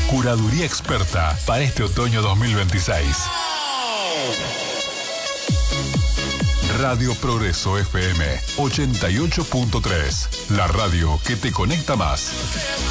Curaduría experta para este otoño 2026. Radio Progreso FM 88.3. La radio que te conecta más.